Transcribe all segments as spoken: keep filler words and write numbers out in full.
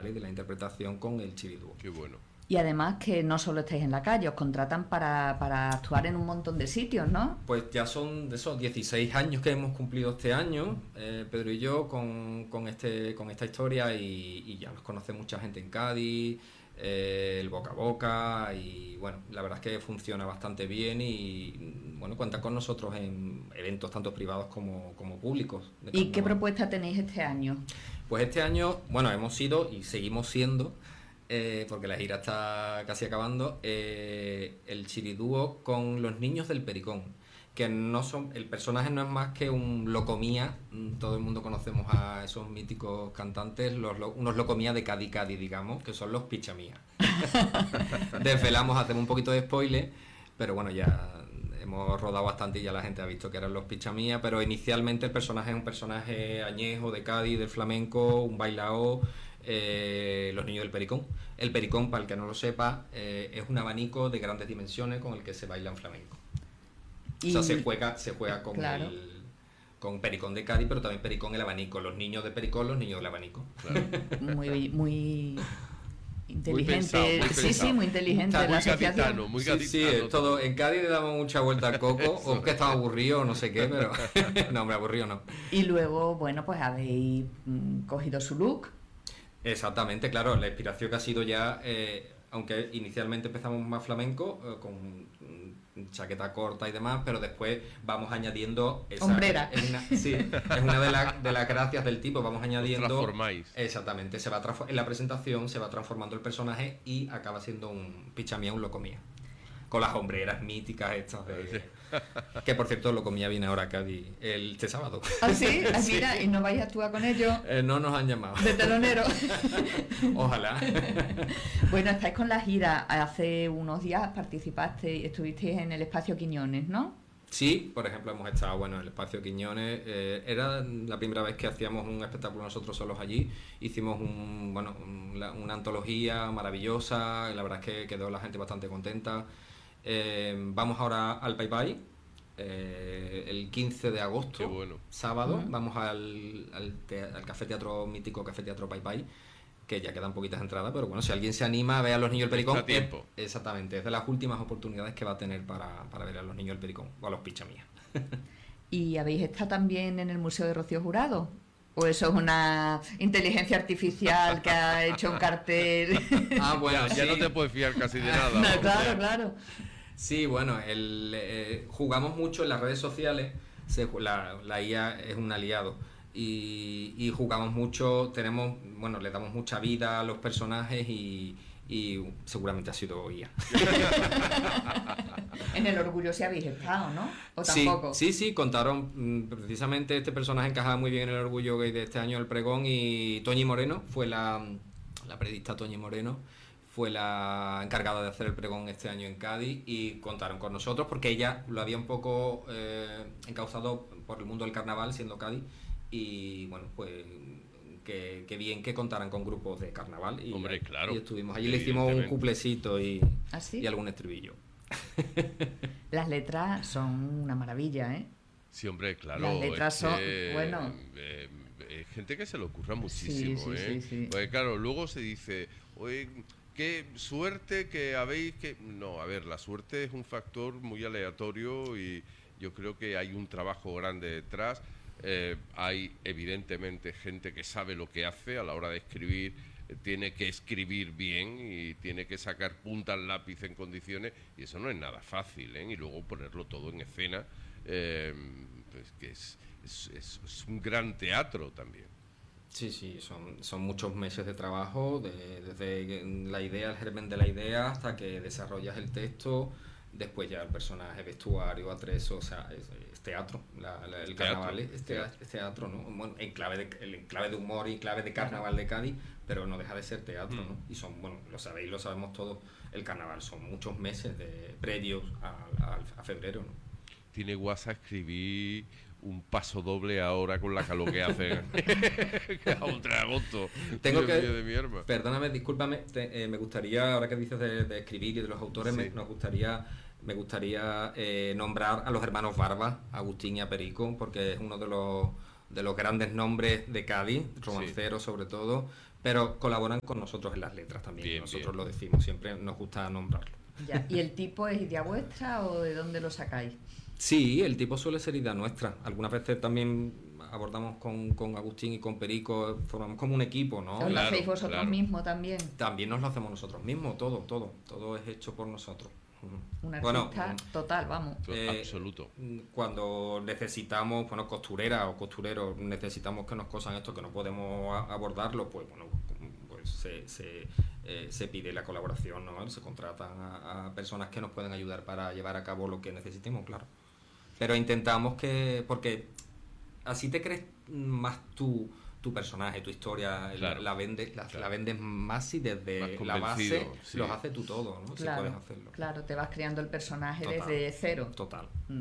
¿vale? De la interpretación con el chiridúo. Qué bueno. Y además que no solo estáis en la calle, os contratan para, para actuar en un montón de sitios, ¿no? Pues ya son de esos dieciséis años que hemos cumplido este año, eh, Pedro y yo, con, con, este, con esta historia, y, y ya nos conoce mucha gente en Cádiz, eh, el boca a boca, y bueno, la verdad es que funciona bastante bien y bueno, cuenta con nosotros en eventos tanto privados como, como públicos. ¿Y qué propuesta tenéis este año? Pues este año, bueno, hemos sido y seguimos siendo... Eh, porque la gira está casi acabando, eh, el chiridúo con los niños del Pericón, que no son, el personaje no es más que un locomía. Todo el mundo conocemos a esos míticos cantantes, los, los, unos locomía de Cádiz Cádiz, digamos, que son los Pichamía. Desvelamos, hacemos un poquito de spoiler, pero bueno, ya hemos rodado bastante y ya la gente ha visto que eran los Pichamía, pero inicialmente el personaje es un personaje añejo de Cádiz, del flamenco, un bailao. Eh, los niños del Pericón. El Pericón, para el que no lo sepa, eh, es un abanico de grandes dimensiones con el que se baila en flamenco. Y... O sea, se juega, se juega con claro. el con Pericón de Cádiz, pero también Pericón el abanico. Los niños de Pericón, los niños del abanico. Claro. Muy, muy inteligente. Muy pensado, muy sí, sí, muy inteligente. Está la muy gaditano, muy gaditano. Sí, sí, todo. En Cádiz le damos mucha vuelta al coco, o que estaba aburrido o no sé qué, pero no, hombre, aburrido no. Y luego, bueno, pues habéis mm, cogido su look. Exactamente, claro, la inspiración que ha sido ya, eh, aunque inicialmente empezamos más flamenco, eh, con chaqueta corta y demás, pero después vamos añadiendo... Esa, hombrera. Es una, sí, es una de, la, de las gracias del tipo, vamos añadiendo... Os transformáis. Exactamente, se va a en la presentación se va transformando el personaje y acaba siendo un Pichamía, un locomía. Con las hombreras míticas estas de... Que por cierto, Locomía viene ahora a Cádiz el, este sábado. ¿Ah, sí? ¿Ah, mira, sí. ¿Y no vais a actuar con ellos? Eh, no nos han llamado. ¿De telonero? Ojalá. Bueno, estáis con la gira. Hace unos días participaste, estuvisteis en el Espacio Quiñones, ¿no? Sí, por ejemplo, hemos estado bueno, en el Espacio Quiñones. Eh, era la primera vez que hacíamos un espectáculo nosotros solos allí. Hicimos un, bueno, un, la, una antología maravillosa, y la verdad es que quedó la gente bastante contenta. Eh, vamos ahora al Pai Pai, eh, el quince de agosto. Qué bueno. Sábado. Uh-huh. Vamos al, al, te, al Café Teatro, mítico Café Teatro Pai Pai, que ya quedan poquitas entradas, pero bueno, si alguien se anima a ver a los niños del Pericón, está tiempo. Es, exactamente, es de las últimas oportunidades que va a tener para, para ver a los niños del Pericón, o a los Pichamía. ¿Y habéis estado también en el Museo de Rocío Jurado? ¿O eso es una inteligencia artificial que ha hecho un cartel? Ah, bueno, ya, ya sí. No te puedes fiar casi de nada. No, claro, claro. Sí, bueno, el, eh, jugamos mucho en las redes sociales, se, la, la I A es un aliado, y, y jugamos mucho, tenemos, bueno, le damos mucha vida a los personajes y, y seguramente ha sido I A. En el Orgullo sí habéis estado, ¿no? ¿O sí, tampoco? Sí, sí, contaron, precisamente este personaje encajaba muy bien en el Orgullo Gay de este año, el pregón, y Toñi Moreno fue la, la periodista Toñi Moreno, fue la encargada de hacer el pregón este año en Cádiz, y contaron con nosotros porque ella lo había un poco eh, encauzado por el mundo del carnaval, siendo Cádiz, y bueno, pues que, que bien que contaran con grupos de carnaval. Y, hombre, claro, y estuvimos allí, le hicimos un cuplecito y, ¿ah, sí? y algún estribillo. Las letras son una maravilla, ¿eh? Sí, hombre, claro. Las letras son, que, bueno... Eh, eh, gente que se le ocurra muchísimo, sí, sí, ¿eh? Sí, sí. Porque claro, luego se dice, oye, qué suerte que habéis que... No, a ver, la suerte es un factor muy aleatorio y yo creo que hay un trabajo grande detrás. Eh, hay evidentemente gente que sabe lo que hace a la hora de escribir, eh, tiene que escribir bien y tiene que sacar punta al lápiz en condiciones, y eso no es nada fácil, ¿eh? Y luego ponerlo todo en escena, eh, pues que es, es, es, es un gran teatro también. Sí, sí, son, son muchos meses de trabajo, de, desde la idea, el germen de la idea, hasta que desarrollas el texto, después ya el personaje, vestuario, atrezo, o sea, es, es teatro, la, la, el teatro, carnaval es teatro, es teatro, ¿no? Bueno, en clave de, en clave de humor y clave de carnaval de Cádiz, pero no deja de ser teatro, ¿no? Y son, bueno, lo sabéis, lo sabemos todos, el carnaval son muchos meses de previos a, a, a febrero, ¿no? Tiene guasa escribir un paso doble ahora con la calor que hace a ultragosto. Tengo Dios que, mío de mi arma. Perdóname, discúlpame, te, eh, me gustaría, ahora que dices de, de escribir y de los autores, sí. me, nos gustaría, me gustaría eh, nombrar a los hermanos Barba, Agustín y a Perico, porque es uno de los de los grandes nombres de Cádiz, romanceros sí. sobre todo, pero colaboran con nosotros en las letras también. Bien, nosotros bien. lo decimos, siempre nos gusta nombrarlo. Ya. ¿Y el tipo es idea vuestra o de dónde lo sacáis? Sí, el tipo suele ser idea nuestra. Algunas veces también abordamos con, con Agustín y con Perico, formamos como un equipo, ¿no? ¿Os lo Claro, hacéis vosotros claro. mismos también? También nos lo hacemos nosotros mismos, todo, todo, todo es hecho por nosotros. Un Bueno, artista total, vamos. eh, Absoluto. cuando necesitamos, bueno, costureras o costureros, necesitamos que nos cosan esto, que no podemos a- abordarlo, pues bueno, pues se, se, eh, se pide la colaboración, ¿no? Se contratan a, a personas que nos pueden ayudar para llevar a cabo lo que necesitemos, claro. Pero intentamos que, porque así te crees más tu, tu personaje, tu historia, Claro. la, la vendes, la, Claro. la vendes más si desde Más la base convencido, sí. los haces tú todo, ¿no? Si Claro, puedes hacerlo. claro, te vas creando el personaje Total. desde cero. Total. Mm.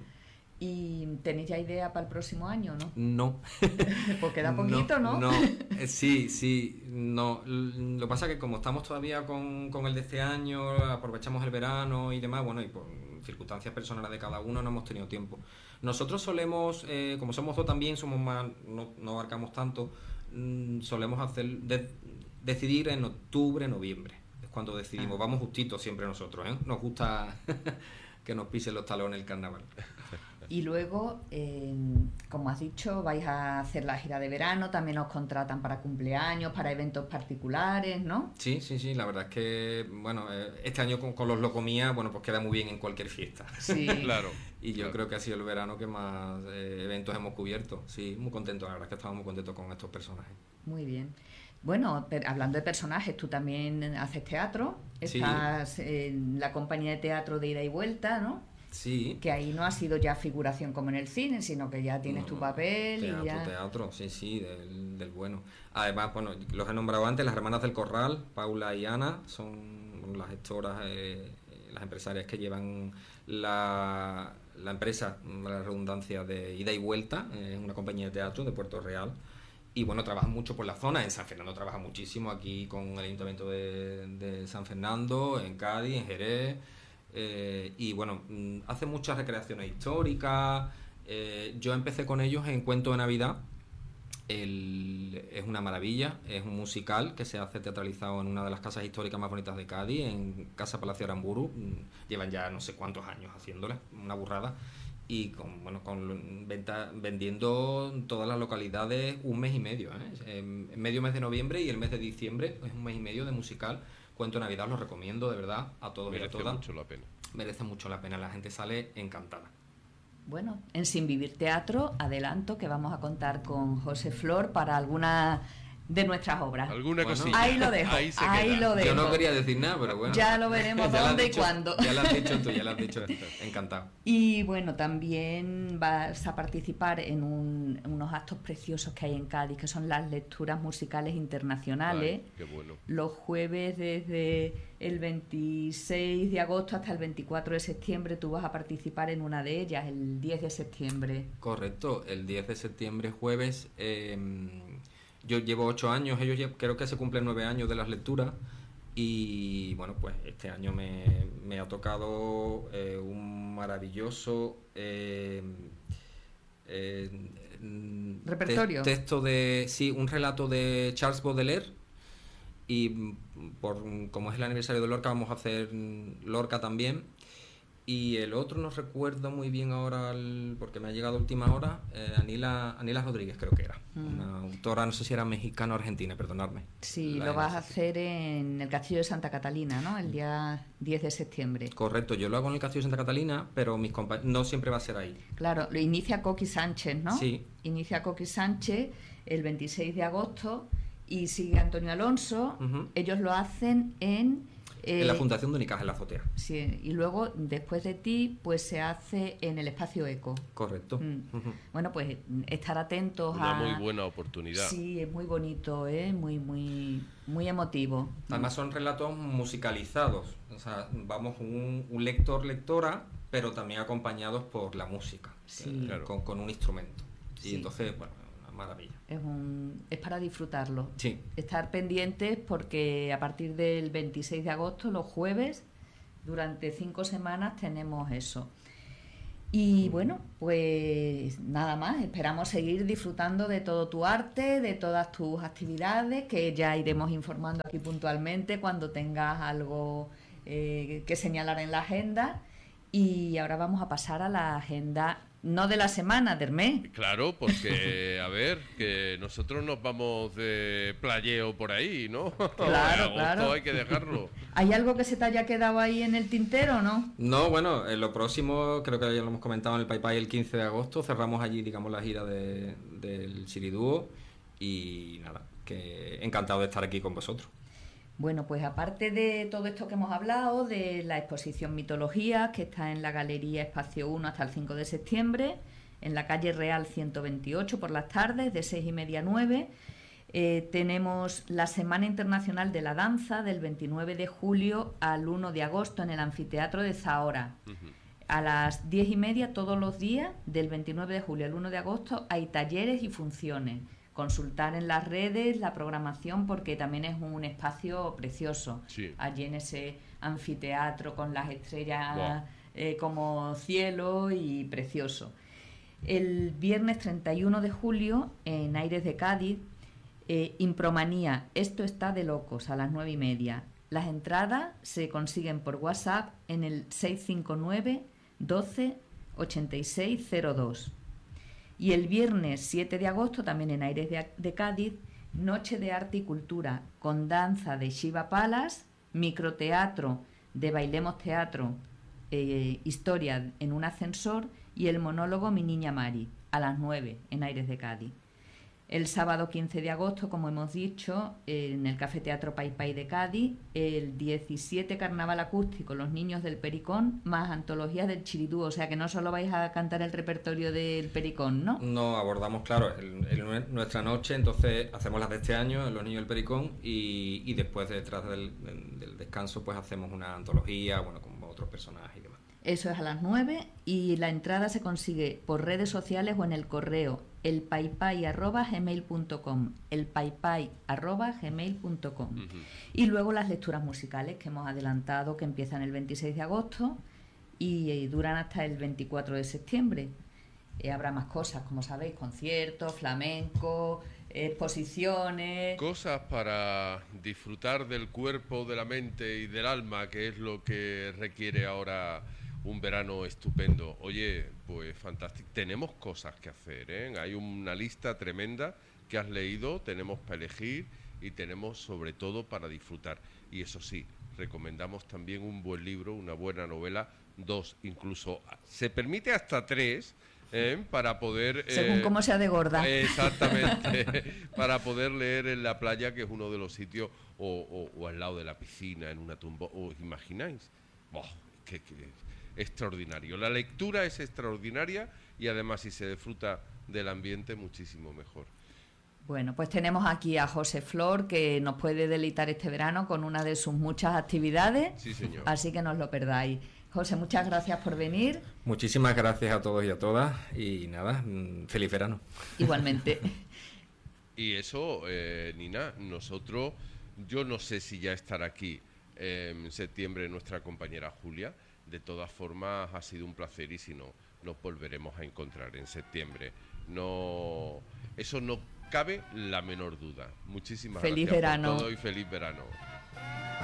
¿Y tenéis ya idea para el próximo año, no? No. Pues queda poquito, ¿no? No, eh, sí, sí, no. L- Lo que pasa es que como estamos todavía con, con el de este año, aprovechamos el verano y demás, bueno, y por circunstancias personales de cada uno no hemos tenido tiempo. Nosotros solemos, eh, como somos dos también, somos más, no, no abarcamos tanto, mm, solemos hacer, de- decidir en octubre, noviembre. Es cuando decidimos, Ah. vamos justitos siempre nosotros, ¿eh? Nos gusta que nos pisen los talones el carnaval. Y luego, eh, como has dicho, vais a hacer la gira de verano, también os contratan para cumpleaños, para eventos particulares, ¿no? Sí, sí, sí, la verdad es que, bueno, eh, este año con, con los Locomía, bueno, pues queda muy bien en cualquier fiesta. Sí. Claro. Y yo claro. creo que ha sido el verano que más eh, eventos hemos cubierto. Sí, muy contento, la verdad es que estamos muy contentos con estos personajes. Muy bien. Bueno, per- hablando de personajes, tú también haces teatro, Sí. estás en la compañía de teatro de ida y vuelta, ¿no? Sí. Que ahí no ha sido ya figuración como en el cine, sino que ya tienes No, tu no, papel teatro, y ya... Teatro, sí, sí, del, del bueno. Además, bueno, los he nombrado antes, las hermanas del Corral, Paula y Ana, son las gestoras, eh, las empresarias que llevan la, la empresa, la redundancia de ida y vuelta, es una compañía de teatro de Puerto Real. Y bueno, trabajan mucho por la zona, en San Fernando trabaja muchísimo, aquí con el Ayuntamiento de, de San Fernando, en Cádiz, en Jerez. Eh, y bueno, mm, hace muchas recreaciones históricas. Eh, yo empecé con ellos en Cuento de Navidad. El- es una maravilla, es un musical que se hace teatralizado en una de las casas históricas más bonitas de Cádiz, en Casa Palacio Aramburu. Mm, Llevan ya no sé cuántos años haciéndole, una burrada. Y con, bueno, con venta, vendiendo en todas las localidades un mes y medio, ¿eh? En en medio mes de noviembre y el mes de diciembre es un mes y medio de musical. Cuento de Navidad, os lo recomiendo de verdad a todos y a Merece todas. mucho la pena. Merece mucho la pena, la gente sale encantada. Bueno, en Sin Vivir Teatro, adelanto que vamos a contar con José Flor para alguna de nuestras obras. Alguna Bueno. cosilla. Ahí lo dejo, Ahí, se ahí queda. lo dejo. Yo no quería decir nada, pero bueno. Ya lo veremos Ya lo has dónde y dicho- cuándo. Ya lo has dicho tú, ya lo has dicho tú. Encantado. Y bueno, también vas a participar en, un- en unos actos preciosos que hay en Cádiz, que son las lecturas musicales internacionales. Ay, qué bueno. Los jueves desde el veintiséis de agosto hasta el veinticuatro de septiembre tú vas a participar en una de ellas, el diez de septiembre. Correcto, el diez de septiembre, jueves. eh, yo llevo ocho años, ellos lle- creo que se cumplen nueve años de las lecturas. Y bueno, pues este año me, me ha tocado eh, un maravilloso eh, eh, mm, ¿Repertorio? te- texto de. Sí, un relato de Charles Baudelaire. Y mm, por como es el aniversario de Lorca, vamos a hacer mm, Lorca también. Y el otro no recuerdo muy bien ahora, el- porque me ha llegado a última hora, eh, Anila, Anila Rodríguez creo que era. Mm. Una autora, no sé si era mexicana o argentina, perdonadme. Sí, La lo vas a N S C. hacer en el Castillo de Santa Catalina, ¿no? El día diez de septiembre. Correcto, yo lo hago en el Castillo de Santa Catalina, pero mis compa- no siempre va a ser ahí. Claro, lo inicia Coqui Sánchez, ¿no? Sí. Inicia Coqui Sánchez el veintiséis de agosto y sigue Antonio Alonso. Ujú. Ellos lo hacen en... eh, En la Fundación de Unicaja, en la azotea. sí, y luego, después de ti, pues se hace en el Espacio Eco. Correcto. Mm. Ujú. Bueno, pues estar atentos Una a... muy buena oportunidad. Sí, es muy bonito, ¿eh? Muy, muy, muy emotivo. Además son relatos musicalizados, o sea, vamos un, un lector, lectora, pero también acompañados por la música, Sí. eh, Claro. con, con un instrumento. Y Sí. entonces, bueno, una maravilla. Es, un, es para disfrutarlo. Sí, Estar pendientes porque a partir del veintiséis de agosto, los jueves, durante cinco semanas tenemos eso. Y bueno, pues nada más, esperamos seguir disfrutando de todo tu arte, de todas tus actividades, que ya iremos informando aquí puntualmente cuando tengas algo eh, que señalar en la agenda. Y ahora vamos a pasar a la agenda, no de la semana, del mes. Claro, porque, a ver, que nosotros nos vamos de playeo por ahí, ¿no? Claro, claro. Hay que dejarlo. ¿Hay algo que se te haya quedado ahí en el tintero, no? No, bueno, en lo próximo, creo que ya lo hemos comentado en el Pai Pai el quince de agosto, cerramos allí, digamos, la gira de, del Chiridúo y nada, que encantado de estar aquí con vosotros. Bueno, pues aparte de todo esto que hemos hablado, de la exposición Mitologías, que está en la Galería Espacio uno hasta el cinco de septiembre, en la calle Real ciento veintiocho por las tardes, de seis y media a nueve, eh, tenemos la Semana Internacional de la Danza, del veintinueve de julio al uno de agosto, en el Anfiteatro de Zahora. Uh-huh. A las diez y media todos los días, del veintinueve de julio al uno de agosto, hay talleres y funciones. Consultar en las redes la programación, porque también es un espacio precioso. Sí. Allí en ese anfiteatro con las estrellas wow. eh, como cielo, y precioso. El viernes treinta y uno de julio, en Aires de Cádiz, eh, Impromanía, esto está de locos, a las nueve y media. Las entradas se consiguen por WhatsApp en el seis cinco nueve, doce, ochenta y seis cero dos. Y el viernes siete de agosto, también en Aires de, de Cádiz, Noche de Arte y Cultura, con danza de Shiva Palace, microteatro de Bailemos Teatro, eh, historia en un ascensor, y el monólogo Mi Niña Mari, a las nueve, en Aires de Cádiz. El sábado quince de agosto, como hemos dicho, en el Café Teatro Pai Pai de Cádiz, el diecisiete Carnaval Acústico, Los Niños del Pericón, más antologías del Chiridúo. O sea que no solo vais a cantar el repertorio del Pericón, ¿no? No, abordamos, claro, el, el, nuestra noche, entonces hacemos las de este año, Los Niños del Pericón, y, y después, detrás del, del descanso, pues hacemos una antología, bueno, con otros personajes y demás. Eso es a las nueve, y la entrada se consigue por redes sociales o en el correo elpaipai arroba gmail punto com, elpaipai arroba gmail punto com. Uh-huh. Y luego las lecturas musicales que hemos adelantado, que empiezan el veintiséis de agosto y, y duran hasta el veinticuatro de septiembre. Eh, habrá más cosas, como sabéis, conciertos, flamenco, exposiciones... Cosas para disfrutar del cuerpo, de la mente y del alma, que es lo que requiere ahora un verano estupendo. Oye, pues fantástico. Tenemos cosas que hacer, ¿eh? Hay una lista tremenda que has leído, tenemos para elegir y tenemos sobre todo para disfrutar. Y eso sí, recomendamos también un buen libro, una buena novela, dos, incluso se permite hasta tres, ¿eh? Para poder... Según eh, cómo sea de gorda. Exactamente, para poder leer en la playa, que es uno de los sitios, o, o, o al lado de la piscina, en una tumba. ¿Os imagináis? Oh, qué, qué extraordinario. La lectura es extraordinaria y además, si se disfruta del ambiente, muchísimo mejor. Bueno, pues tenemos aquí a José Flor, que nos puede deleitar este verano con una de sus muchas actividades. Sí, señor. Así que no os lo perdáis. José, muchas gracias por venir. Muchísimas gracias a todos y a todas. Y nada, feliz verano. Igualmente. Y eso, eh, Nina, nosotros, yo no sé si ya estará aquí eh, en septiembre nuestra compañera Julia. De todas formas, ha sido un placer, y si no, nos volveremos a encontrar en septiembre. No, eso no cabe la menor duda. Muchísimas feliz gracias verano. por todo y feliz verano.